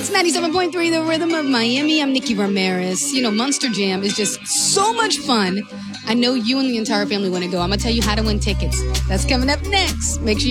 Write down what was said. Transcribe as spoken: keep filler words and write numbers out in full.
It's ninety-seven point three, The Rhythm of Miami. I'm Nikki Ramirez. You know, Monster Jam is just so much fun. I know you and the entire family want to go. I'm going to tell you how to win tickets. That's coming up next. Make sure you